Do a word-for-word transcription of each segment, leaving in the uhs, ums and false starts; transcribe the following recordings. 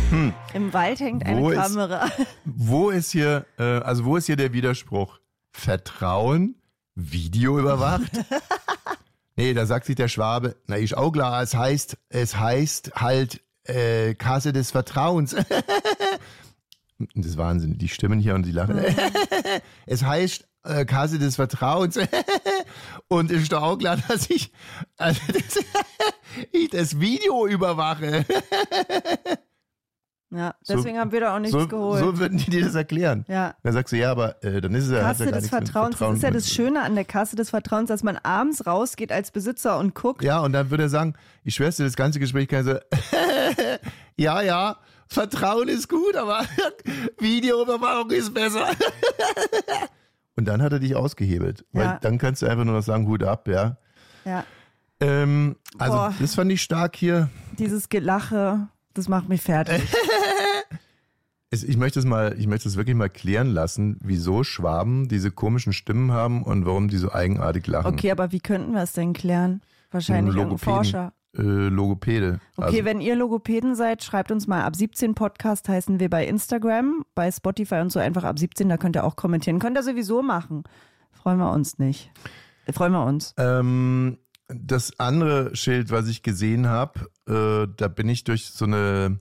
Hm. Im Wald hängt eine Wo ist- Kamera. Wo ist hier, äh, also wo ist hier der Widerspruch? Vertrauen, Video überwacht? Nee, da sagt sich der Schwabe, na ist auch klar, es heißt, es heißt halt äh, Kasse des Vertrauens. Das ist Wahnsinn, die stimmen hier und die lachen. Es heißt äh, Kasse des Vertrauens. Und ist doch auch klar, dass ich, also das, ich das Video überwache. Ja, deswegen So- haben wir da auch nichts So, geholt. so würden die dir das erklären. Ja. Dann sagst du, ja, aber äh, dann ist es ja, hat's Kasse ja gar des nichts mit Vertrauens, das ist ja Vertrauen. das Schöne an der Kasse des Vertrauens, dass man abends rausgeht als Besitzer und guckt. Ja, und dann würde er sagen, ich schwör's dir, das ganze Gespräch kann so, ja, ja, Vertrauen ist gut, aber Videoüberwachung ist besser. Und dann hat er dich ausgehebelt. Weil Ja. dann kannst du einfach nur noch sagen, Hut ab, ja. Ja, Ähm, also Boah. das fand ich stark hier. dieses Gelache, das macht mich fertig. Es, ich möchte es mal, ich möchte es wirklich mal klären lassen, wieso Schwaben diese komischen Stimmen haben und warum die so eigenartig lachen. Okay, aber wie könnten wir es denn klären? Wahrscheinlich irgendein Logopäden. Forscher. Äh, Logopäde. Okay, Also, wenn ihr Logopäden seid, schreibt uns mal. Ab siebzehn Podcast heißen wir bei Instagram, bei Spotify und so einfach ab siebzehn, da könnt ihr auch kommentieren. Könnt ihr sowieso machen. Freuen wir uns nicht. Äh, Freuen wir uns. ähm, das andere Schild, was ich gesehen habe, äh, da bin ich durch so eine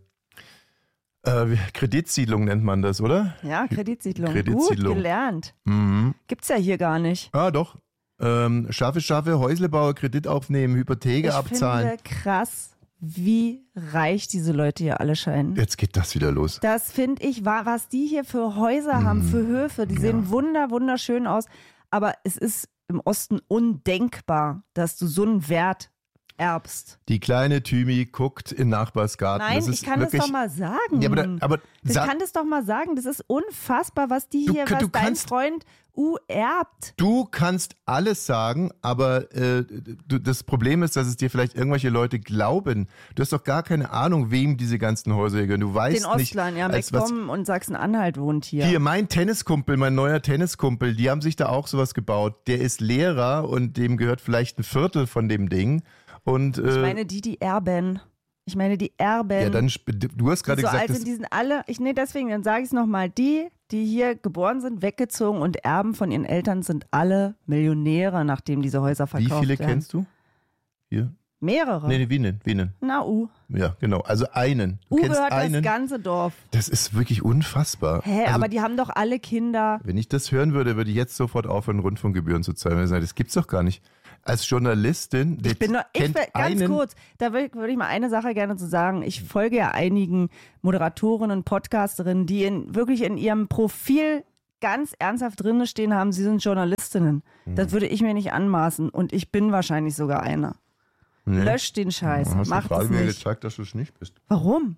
äh, wie- Kreditsiedlung nennt man das, oder? Ja, Kreditsiedlung. Kreditsiedlung. Gut gelernt. Mhm. Gibt's ja hier gar nicht. Ah, doch. Ähm, schaffe, schaffe, Häuslebauer, Kredit aufnehmen, Hypotheke Ich abzahlen. finde krass, wie reich diese Leute hier alle scheinen. Jetzt geht das wieder los. Das finde ich, wa- was die hier für Häuser haben, für Höfe, die sehen wunder, wunderschön aus. Aber es ist im Osten undenkbar, dass du so einen Wert erbst. Die kleine Thymi guckt in Nachbarsgarten. Nein, das ist ich kann wirklich, das doch mal sagen. Ja, aber, da, aber ich sag, kann das doch mal sagen. Das ist unfassbar, was die Du- hier, du was dein kannst- Freund U erbt. du kannst alles sagen, aber äh, du, das Problem ist, dass es dir vielleicht irgendwelche Leute glauben. Du hast doch gar keine Ahnung, wem diese ganzen Häuser hier gehören. Du weißt Den nicht, Ostlern, ja, als was, MacPom und Sachsen-Anhalt wohnt hier. Hier, mein Tenniskumpel, mein neuer Tenniskumpel, die haben sich da auch sowas gebaut. Der ist Lehrer und dem gehört vielleicht ein Viertel von dem Ding. Und, äh, Ich meine die, die erben. Ich meine die erben. ja, dann, sp- du hast gerade so gesagt, alt dass, sind, die sind alle, ich nee, deswegen, dann sage ich es nochmal, die, die hier geboren sind, weggezogen und Erben von ihren Eltern sind alle Millionäre, nachdem diese Häuser wie verkauft viele werden. kennst du? Hier? Mehrere. Nee, nee, Wienen, Wienen. Na, U. Ja, genau. Also einen. Du U kennst gehört einen. das ganze Dorf. Das ist wirklich unfassbar. Hä, also, aber die haben doch alle Kinder. wenn ich das hören würde, würde ich jetzt sofort aufhören, Rundfunkgebühren zu zahlen. Weil ich sage, das gibt's doch gar nicht. Als Journalistin, Ich bin nur, ich kennt will, ganz einen, kurz, da würde würd ich mal eine Sache gerne zu sagen. Ich folge ja einigen Moderatorinnen und Podcasterinnen, die in, wirklich in ihrem Profil ganz ernsthaft drin stehen haben, sie sind Journalistinnen. Mhm. Das würde ich mir nicht anmaßen und ich bin wahrscheinlich sogar eine. Nee. Löscht den Scheiß, Hast du macht es gerade mir nicht. gezeigt, dass du es nicht bist. Warum?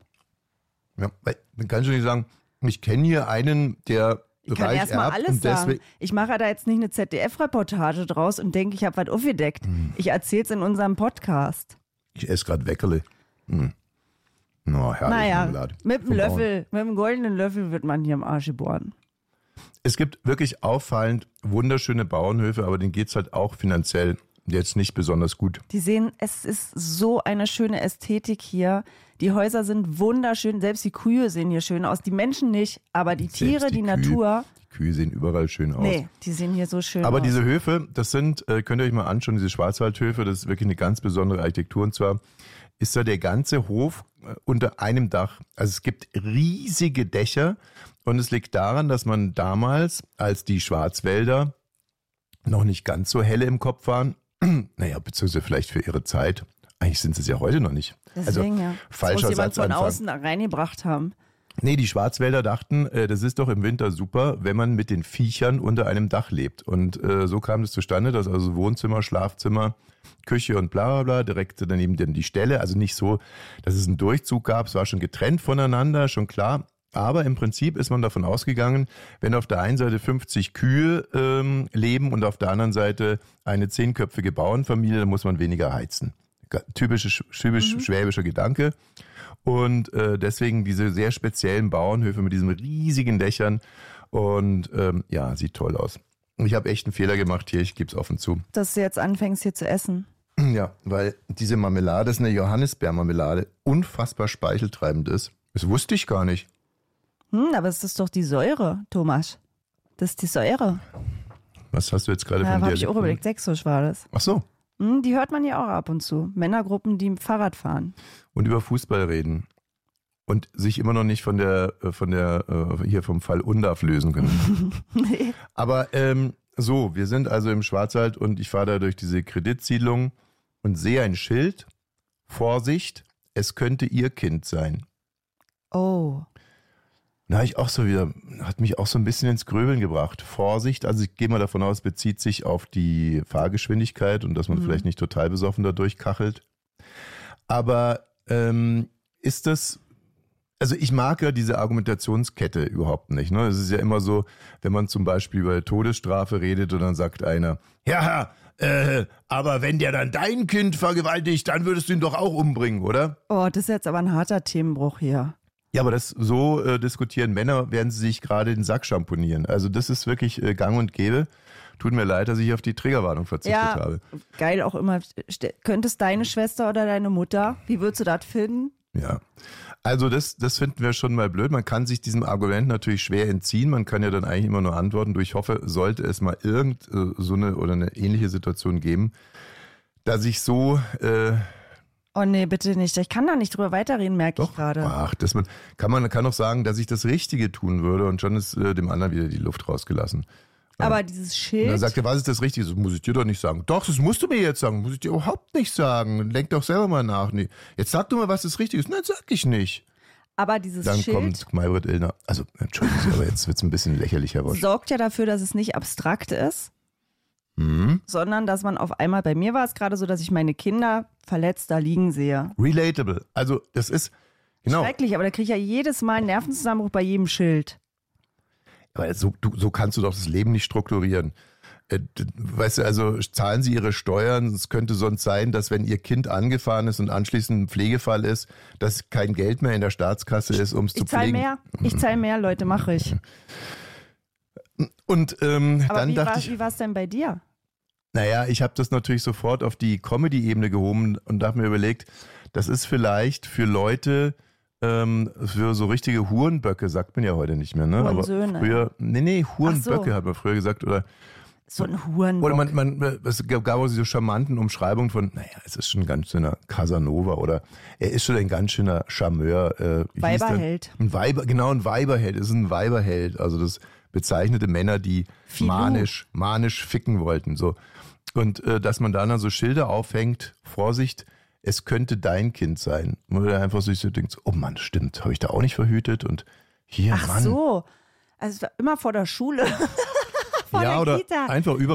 Ja, weil, dann kannst du nicht sagen, ich kenne hier einen, der Ich kann reich erstmal erbt alles und sagen. deswegen, Ich mache da jetzt nicht eine Z D F-Reportage draus und denke, ich habe was aufgedeckt. Hm. Ich erzähle es in unserem Podcast. ich esse gerade Weckerle. Hm. No, herrlich, Naja, Marmelade. mit dem Vom Bauern. Löffel, mit dem goldenen Löffel wird man hier im Arsch geboren. Es gibt wirklich auffallend wunderschöne Bauernhöfe, aber denen geht's halt auch finanziell jetzt nicht besonders gut. Die sehen, es ist so eine schöne Ästhetik hier. Die Häuser sind wunderschön, selbst die Kühe sehen hier schön aus. Die Menschen nicht, aber die Tiere, Selbst die, Kühe, Natur, Die Kühe sehen überall schön aus. nee, die sehen hier so schön Aber aus. diese Höfe, das sind, äh, könnt ihr euch mal anschauen, diese Schwarzwaldhöfe, das ist wirklich eine ganz besondere Architektur. Und zwar ist da der ganze Hof äh, unter einem Dach. Also es gibt riesige Dächer und es liegt daran, dass man damals, als die Schwarzwälder noch nicht ganz so helle im Kopf waren, naja, beziehungsweise vielleicht für ihre Zeit, eigentlich sind sie es ja heute noch nicht. Deswegen, also ja. falscher das muss jemand von Satzanfang. außen da reingebracht haben. Nee, die Schwarzwälder dachten, äh, das ist doch im Winter super, wenn man mit den Viechern unter einem Dach lebt. Und äh, so kam es zustande, dass also Wohnzimmer, Schlafzimmer, Küche und bla bla bla, direkt daneben dann die Ställe. Also nicht so, dass es einen Durchzug gab, es war schon getrennt voneinander, schon klar. Aber im Prinzip ist man davon ausgegangen, wenn auf der einen Seite fünfzig Kühe ähm, leben und auf der anderen Seite eine zehnköpfige Bauernfamilie, dann muss man weniger heizen. Typisch, typisch mhm. schwäbischer Gedanke. Und äh, deswegen diese sehr speziellen Bauernhöfe mit diesen riesigen Dächern. Und ähm, ja, sieht toll aus. Ich habe echt einen Fehler gemacht hier, ich gebe es offen zu. Dass du jetzt anfängst hier zu essen. Ja, weil diese Marmelade ist eine Johannisbeermarmelade, unfassbar speicheltreibend ist. Das wusste ich gar nicht. Hm, aber es ist doch die Säure, Thomas. Das ist die Säure. Was hast du jetzt gerade Ja, von habe dir? ich auch überlegt, Sächsisch war das. Ach so. Hm, die hört man ja auch ab und zu. Männergruppen, die Fahrrad fahren. Und über Fußball reden. Und sich immer noch nicht von der, äh, von der, äh, hier vom Fall Undarf lösen können. Nee. Aber ähm, so, wir sind also im Schwarzwald und ich fahre da durch diese Kreditsiedlung und sehe ein Schild. Vorsicht, es könnte Ihr Kind sein. Oh. Na, ich auch so wieder, hat mich auch so ein bisschen ins Gröbeln gebracht. Vorsicht, also ich gehe mal davon aus, bezieht sich auf die Fahrgeschwindigkeit und dass man Mhm. vielleicht nicht total besoffen dadurch kachelt. Aber ähm, ist das, also ich mag ja diese Argumentationskette überhaupt nicht. Ne? Es ist ja immer so, wenn man zum Beispiel über Todesstrafe redet und dann sagt einer, ja, äh, aber wenn der dann dein Kind vergewaltigt, dann würdest du ihn doch auch umbringen, oder? Oh, das ist jetzt aber ein harter Themenbruch hier. Ja, aber das so äh, diskutieren Männer, während sie sich gerade den Sack schamponieren. Also das ist wirklich äh, gang und gäbe. Tut mir leid, dass ich auf die Triggerwarnung verzichtet Ja, habe. geil auch immer. St- Könntest deine Schwester oder deine Mutter, wie würdest du das finden? Ja, also das, das finden wir schon mal blöd. Man kann sich diesem Argument natürlich schwer entziehen. Man kann ja dann eigentlich immer nur antworten. Du, ich hoffe, sollte es mal irgend äh, so eine oder eine ähnliche Situation geben, dass ich so... Äh, Oh nee, bitte nicht. Ich kann da nicht drüber weiterreden, merke ich Doch, gerade. ach, das man, kann man kann auch sagen, dass ich das Richtige tun würde und schon ist äh, dem anderen wieder die Luft rausgelassen. Aber dieses Und Schild. dann sagt er, was ist das Richtige? Das muss ich dir doch nicht sagen. Doch, das musst du mir jetzt sagen. Muss ich dir überhaupt nicht sagen. Lenk doch selber mal nach. Nee. Jetzt sag du mal, was das Richtige ist. Nein, sag ich nicht. Aber dieses Dann Schild kommt Maybrit Illner. Also, entschuldigen Sie, aber jetzt wird es ein bisschen lächerlicher. wahrscheinlich. sorgt ja dafür, dass es nicht abstrakt ist, Mhm. sondern dass man auf einmal, bei mir war es gerade so, dass ich meine Kinder verletzt da liegen sehe. Relatable. Also, das ist, genau. Schrecklich, aber da kriege ich ja jedes Mal einen Nervenzusammenbruch bei jedem Schild. Aber so, du, so kannst du doch das Leben nicht strukturieren. Äh, d- Weißt du, also zahlen Sie Ihre Steuern. Es könnte sonst sein, dass wenn Ihr Kind angefahren ist und anschließend ein Pflegefall ist, dass kein Geld mehr in der Staatskasse ist, um es zu Ich zahle pflegen. mehr, ich zahle mehr, Leute, mache ich. Und ähm, Aber dann wie dachte war ich, wie war es denn bei dir? naja, ich habe das natürlich sofort auf die Comedy-Ebene gehoben und habe mir überlegt, das ist vielleicht für Leute, ähm, für so richtige Hurenböcke, sagt man ja heute nicht mehr, ne? Hurensöhne. Aber früher, nee, nee, Hurenböcke Ach so. hat man früher gesagt. Oder, So ein Hurenbock. oder man, man, es gab auch diese charmanten Umschreibungen von, naja, es ist schon ein ganz schöner Casanova oder er ist schon ein ganz schöner Charmeur. Äh, wie hieß der? Weiberheld. Ein Weiber, genau, ein Weiberheld. Es ist ein Weiberheld. Also das bezeichnete Männer, die Filou. manisch, manisch ficken wollten. So. Und äh, dass man da dann so Schilder aufhängt, Vorsicht, es könnte dein Kind sein. Und man einfach sich so denkt, oh Mann, stimmt, habe ich da auch nicht verhütet? Und hier, Ach Mann. so. Also es war immer vor der Schule. vor ja, der oder Kita. einfach über